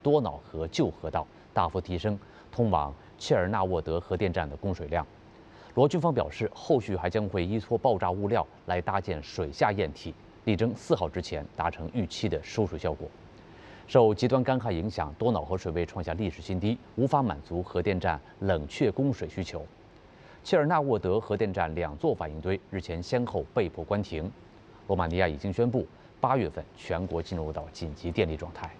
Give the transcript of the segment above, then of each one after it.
多瑙河旧河道，大幅提升通往切尔纳沃德核电站的供水量。罗军方表示，后续还将会依托爆炸物料来搭建水下堰体，力争4号之前达成预期的收水效果。受极端干旱影响，多瑙河水位创下历史新低，无法满足核电站冷却供水需求。切尔纳沃德核电站2座反应堆日前先后被迫关停。罗马尼亚已经宣布8月份全国进入到紧急电力状态。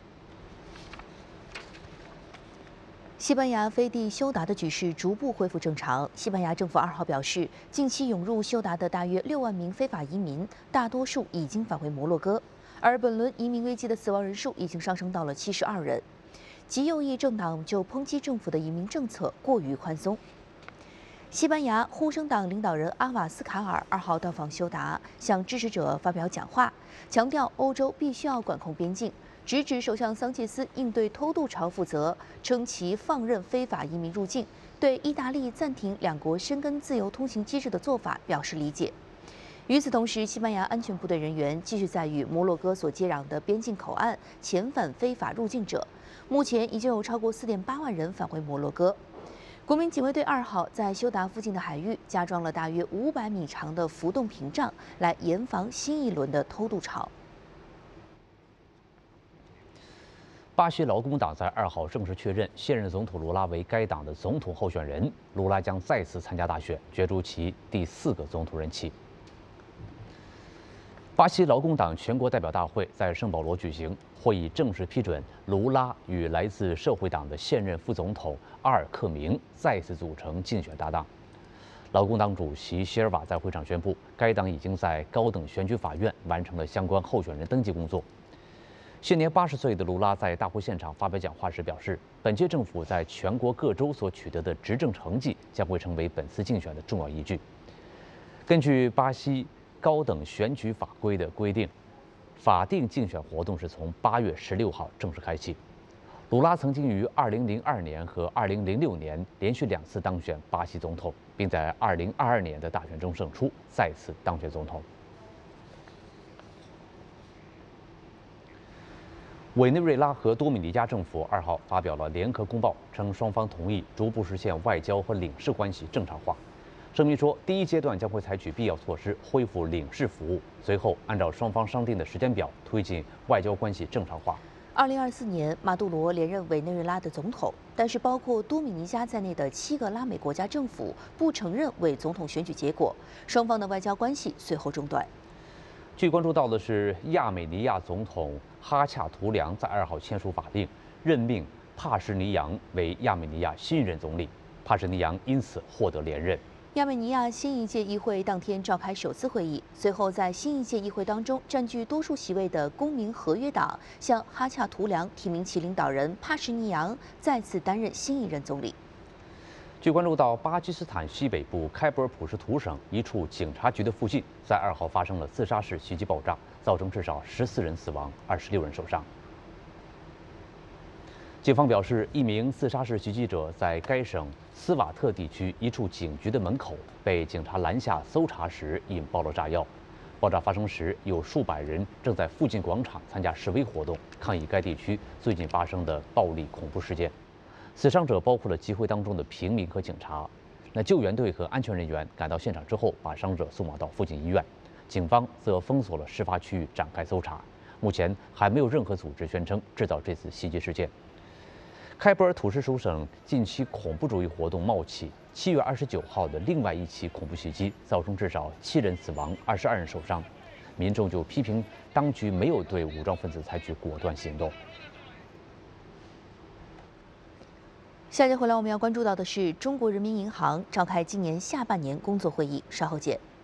西班牙飞地休达的局势逐步恢复正常。西班牙政府2号表示，近期涌入休达的大约6万名非法移民，大多数已经返回摩洛哥，而本轮移民危机的死亡人数已经上升到了72人。极右翼政党就抨击政府的移民政策过于宽松。西班牙呼声党领导人阿瓦斯卡尔2号到访休达，向支持者发表讲话，强调欧洲必须要管控边境，直指首相桑切斯应对偷渡潮负责，称其放任非法移民入境，对意大利暂停2国申根自由通行机制的做法表示理解。与此同时，西班牙安全部队人员继续在与摩洛哥所接壤的边境口岸遣返非法入境者，目前已经有超过4.8万人返回摩洛哥。国民警卫队2号在休达附近的海域加装了大约500米长的浮动屏障，来严防新一轮的偷渡潮。 巴西劳工党在2号正式确认现任总统卢拉为该党的总统候选人，卢拉将再次参加大选，角逐其第4个总统任期。巴西劳工党全国代表大会在圣保罗举行，会议正式批准卢拉与来自社会党的现任副总统阿尔克明再次组成竞选搭档。劳工党主席席尔瓦在会上宣布，该党已经在高等选举法院完成了相关候选人登记工作。现年80岁的卢拉在大会现场发表讲话时表示，本届政府在全国各州所取得的执政成绩将会成为本次竞选的重要依据。根据巴西高等选举法规的规定，法定竞选活动是从8月16号正式开启。卢拉曾经于2002年和2006年连续2次当选巴西总统，并在2022年的大选中胜出，再次当选总统。委内瑞拉和多米尼加政府2号发表了联合公报，称双方同意逐步实现外交和领事关系正常化。声明说，第1阶段将会采取必要措施恢复领事服务，随后按照双方商定的时间表推进外交关系正常化。 2024年，马杜罗连任委内瑞拉的总统，但是包括多米尼加在内的7个拉美国家政府不承认为总统选举结果，双方的外交关系随后中断。 据关注到的是，亚美尼亚总统哈恰图良在2号签署法令，任命帕什尼扬为亚美尼亚新任总理，帕什尼扬因此获得连任。 亚美尼亚新一届议会当天召开首次会议，随后在新一届议会当中占据多数席位的公民合约党向哈恰图良提名其领导人帕什尼扬再次担任新一任总理。 据关注到，巴基斯坦西北部开伯尔普什图省一处警察局的附近，在2号发生了自杀式袭击爆炸，造成至少14人死亡，26人受伤。警方表示，一名自杀式袭击者在该省斯瓦特地区一处警局的门口被警察拦下搜查时引爆了炸药。爆炸发生时，有数百人正在附近广场参加示威活动，抗议该地区最近发生的暴力恐怖事件。死伤者包括了集会当中的平民和警察。救援队和安全人员赶到现场之后，把伤者送往到附近医院。警方则封锁了事发区域，展开搜查。目前还没有任何组织宣称制造这次袭击事件。开伯尔土什属省近期恐怖主义活动冒起，7月29号的另外一起恐怖袭击造成至少7人死亡，22人受伤。民众就批评当局没有对武装分子采取果断行动。 下节回来我们要关注到的是，中国人民银行召开今年下半年工作会议，稍后见。